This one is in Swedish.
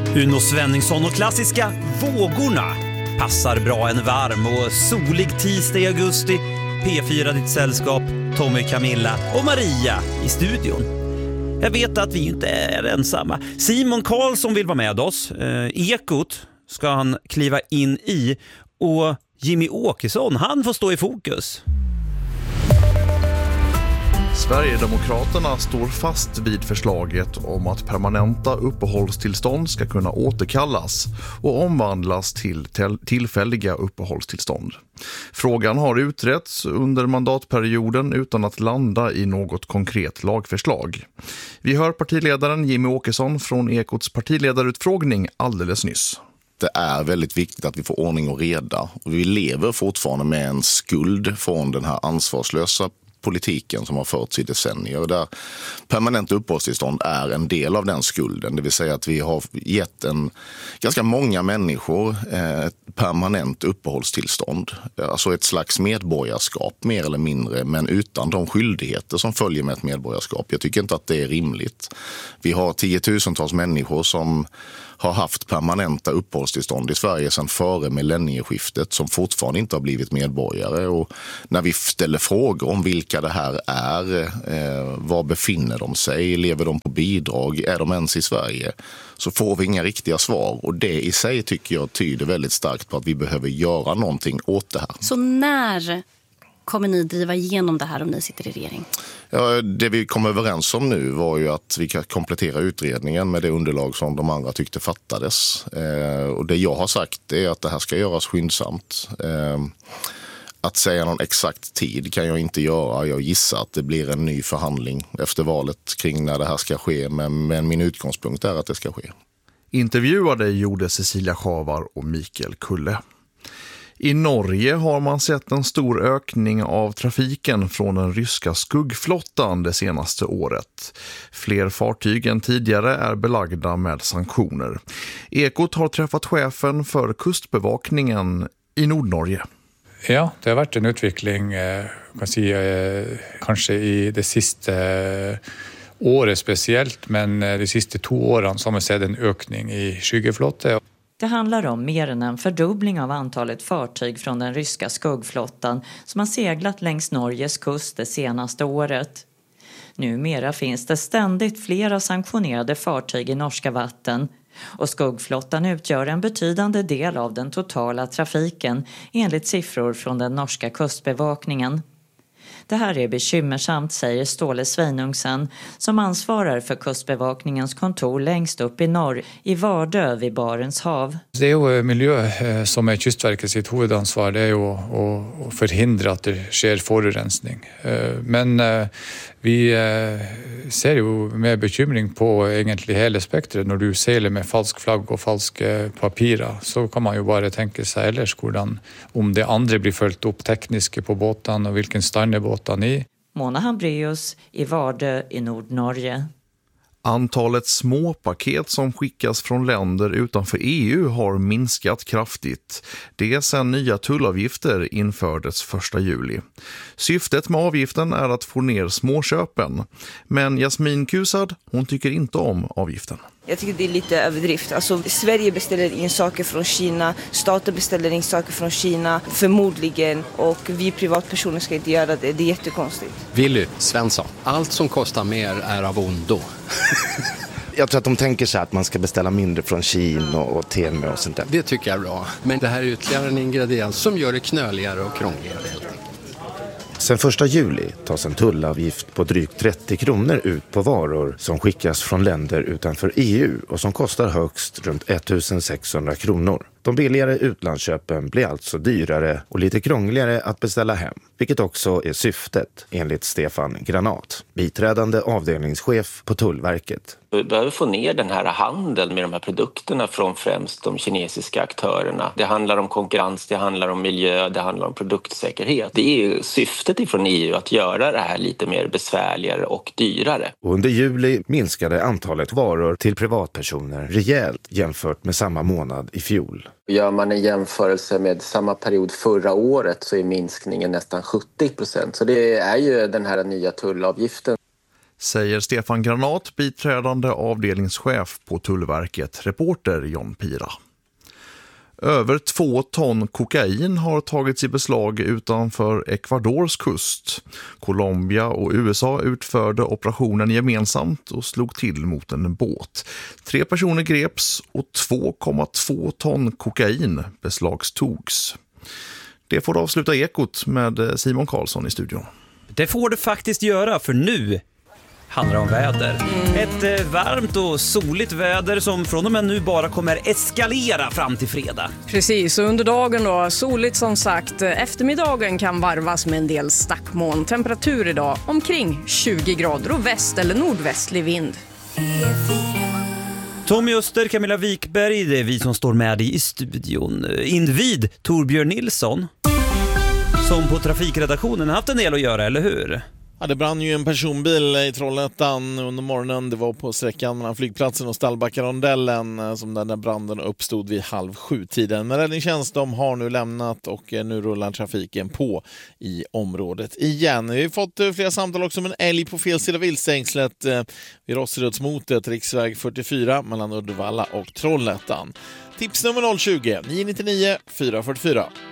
Uno Svenningsson och klassiska Vågorna passar bra en varm och solig tisdag i augusti. P4 ditt sällskap, Tommy, Camilla och Maria i studion. Jag vet att vi inte är ensamma. Simon Karlsson vill vara med oss. Ekot ska han kliva in i och Jimmy Åkesson, han får stå i fokus. Sverigedemokraterna står fast vid förslaget om att permanenta uppehållstillstånd ska kunna återkallas och omvandlas till tillfälliga uppehållstillstånd. Frågan har utretts under mandatperioden utan att landa i något konkret lagförslag. Vi hör partiledaren Jimmy Åkesson från Ekots partiledarutfrågning alldeles nyss. Det är väldigt viktigt att vi får ordning och reda. Och vi lever fortfarande med en skuld från den här ansvarslösa politiken som har förts i decennier. Där permanent uppehållstillstånd är en del av den skulden. Det vill säga att vi har gett ganska många människor ett permanent uppehållstillstånd. Alltså ett slags medborgarskap mer eller mindre, men utan de skyldigheter som följer med ett medborgarskap. Jag tycker inte att det är rimligt. Vi har 10 000-tals människor som har haft permanenta uppehållstillstånd i Sverige sedan före millennieskiftet som fortfarande inte har blivit medborgare. Och när vi ställer frågor om vilka det här är, var befinner de sig, lever de på bidrag, är de ens i Sverige, så får vi inga riktiga svar. Och det i sig tycker jag tyder väldigt starkt på att vi behöver göra någonting åt det här. Så när kommer ni driva igenom det här om ni sitter i regering? Ja, det vi kom överens om nu var ju att vi kan komplettera utredningen med det underlag som de andra tyckte fattades. Och det jag har sagt är att det här ska göras skyndsamt. Att säga någon exakt tid kan jag inte göra. Jag gissar att det blir en ny förhandling efter valet kring när det här ska ske. Men min utgångspunkt är att det ska ske. Intervjuade gjorde Cecilia Schavar och Mikael Kulle. I Norge har man sett en stor ökning av trafiken från den ryska skuggflottan det senaste året. Fler fartyg än tidigare är belagda med sanktioner. Ekot har träffat chefen för kustbevakningen i Nordnorge. Ja, det har varit en utveckling kanske i det sista året speciellt, men de sista 2 åren så har man sett en ökning i skyggeflottan. Det handlar om mer än en fördubbling av antalet fartyg från den ryska skuggflottan som har seglat längs Norges kust det senaste året. Numera finns det ständigt flera sanktionerade fartyg i norska vatten och skuggflottan utgör en betydande del av den totala trafiken enligt siffror från den norska kustbevakningen. Det här är bekymmersamt, säger Ståle Sveinungsen som ansvarar för kustbevakningens kontor längst upp i norr i Vardö vid Barents hav. Det är ju miljö som är Kystverkets sitt huvudansvar, det är ju att förhindra att det sker forurensning. Men vi ser ju med bekymring på egentligen hela spektret. När du seglar med falsk flagg och falska papirer så kan man ju bara tänka sig ellers om det andra blir följt upp tekniska på båten och vilken stannar båten i. Mona Hambreus i Vardö i Nordnorge. Antalet småpaket som skickas från länder utanför EU har minskat kraftigt. Det sedan nya tullavgifter infördes 1 juli. Syftet med avgiften är att få ner småköpen. Men Jasmin Kusad, hon tycker inte om avgiften. Jag tycker det är lite överdrift. Alltså, Sverige beställer in saker från Kina, stater beställer in saker från Kina, förmodligen. Och vi privatpersoner ska inte göra det. Det är jättekonstigt. Willy Svensson, allt som kostar mer är av ondo. Jag tror att de tänker sig att man ska beställa mindre från Kina och Temu och sånt där. Det tycker jag är bra. Men det här är ytterligare en ingrediens som gör det knöligare och krångligare. Sen 1 juli tas en tullavgift på drygt 30 kronor ut på varor som skickas från länder utanför EU och som kostar högst runt 1600 kronor. De billigare utlandsköpen blir alltså dyrare och lite krångligare att beställa hem, vilket också är syftet enligt Stefan Granat, biträdande avdelningschef på Tullverket. Vi behöver få ner den här handeln med de här produkterna från främst de kinesiska aktörerna. Det handlar om konkurrens, det handlar om miljö, det handlar om produktsäkerhet. Det är ju syftet ifrån EU att göra det här lite mer besvärligare och dyrare. Och under juli minskade antalet varor till privatpersoner rejält jämfört med samma månad i fjol. Gör man en jämförelse med samma period förra året så är minskningen nästan 70%. Så det är ju den här nya tullavgiften. säger Stefan Granat, biträdande avdelningschef på Tullverket, reporter John Pira. Över 2 ton kokain har tagits i beslag utanför Ecuadors kust. Colombia och USA utförde operationen gemensamt och slog till mot en båt. 3 personer greps och 2,2 ton kokain beslagstogs. Det får avsluta Ekot med Simon Karlsson i studion. Det får det faktiskt göra, för nu handlar det om väder. Ett varmt och soligt väder som från och med nu bara kommer eskalera fram till fredag. Precis, och under dagen då, soligt som sagt. Eftermiddagen kan varvas med en del stackmoln. Temperatur idag omkring 20 grader och väst- eller nordvästlig vind. Tommy Öster, Camilla Wikberg, det är vi som står med i studion. Invid Torbjörn Nilsson, som på trafikredaktionen har haft en del att göra, eller hur? Ja, det brann ju en personbil i Trollhättan under morgonen. Det var på sträckan mellan flygplatsen och Stallbackarondellen som den där branden uppstod vid 6:30-tiden. Men räddningstjänst, de har nu lämnat och nu rullar trafiken på i området igen. Vi har fått flera samtal också om en älg på fel sida viltstängslet vid Rosserödsmotet, riksväg 44 mellan Uddevalla och Trollhättan. Tips nummer 020 999 444.